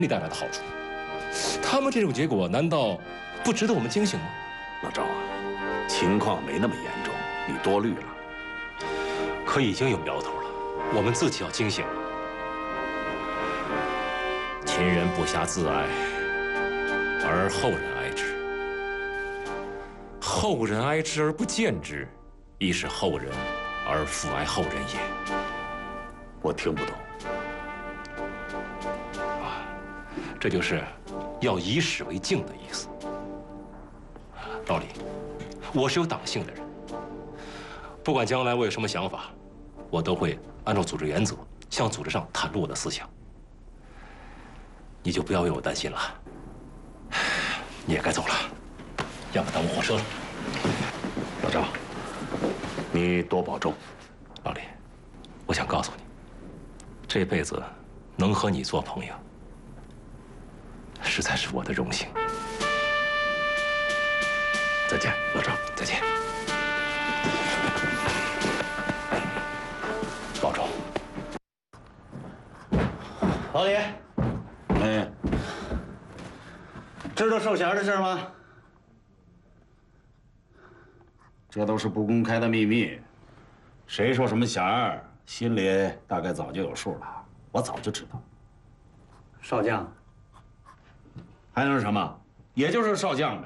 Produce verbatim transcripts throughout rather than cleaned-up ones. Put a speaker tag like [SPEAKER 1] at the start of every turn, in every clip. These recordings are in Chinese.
[SPEAKER 1] 力带来的好处。他们这种结果难道不值得我们警醒吗？
[SPEAKER 2] 老赵啊，情况没那么严重，你多虑了。
[SPEAKER 1] 可已经有苗头了，我们自己要警醒。秦人不暇自哀，而后人哀之；后人哀之而不见之，亦是后人而复哀后人也。
[SPEAKER 2] 我听不懂。
[SPEAKER 1] 啊，这就是要以史为镜的意思。道理，我是有党性的人，不管将来我有什么想法，我都会按照组织原则向组织上袒露我的思想。你就不要为我担心了，你也该走了，要不耽误火车了。
[SPEAKER 2] 老赵，你多保重。
[SPEAKER 1] 老李，我想告诉你，这辈子能和你做朋友，实在是我的荣幸。
[SPEAKER 2] 再见，老赵。
[SPEAKER 1] 再见。保重。
[SPEAKER 3] 老李，
[SPEAKER 2] 哎，
[SPEAKER 3] 知道授衔的事吗？
[SPEAKER 2] 这都是不公开的秘密，谁说什么衔儿，心里大概早就有数了。我早就知道。
[SPEAKER 3] 少将，
[SPEAKER 2] 还能是什么？也就是少将呗。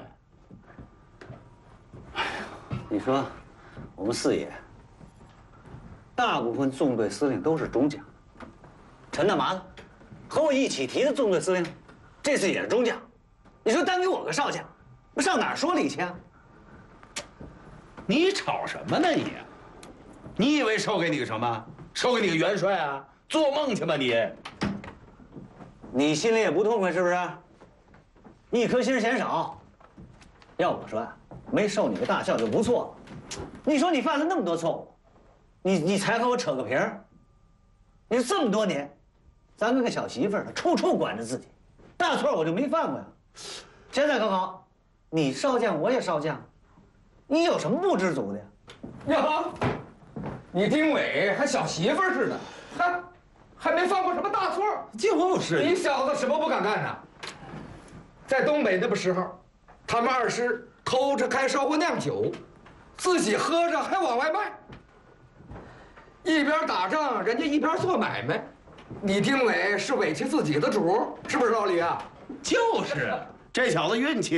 [SPEAKER 3] 你说，我们四野大部分纵队司令都是中将。陈大麻子和我一起提的纵队司令，这次也是中将。你说单给我个少将，我上哪儿说理去啊？
[SPEAKER 2] 你吵什么呢你？你以为授给你个什么？授给你个元帅啊？做梦去吧你！
[SPEAKER 3] 你心里也不痛快是不是？一颗心嫌少。要我说啊，没授你个大校就不错了。你说你犯了那么多错误，你你才和我扯个平儿？你说这么多年，咱跟个小媳妇儿似的，处处管着自己，大错我就没犯过呀。现在可好，你少将我也少将，你有什么不知足的呀？
[SPEAKER 4] 呀，你丁伟还小媳妇儿似的，还还没犯过什么大错。
[SPEAKER 2] 就是，
[SPEAKER 4] 你小子什么不敢干呢？在东北那个时候，他们二师偷着开烧锅酿酒，自己喝着还往外卖，一边打仗人家一边做买卖。你丁伟是委屈自己的主，是不是老李啊？
[SPEAKER 2] 就是，这小子运气。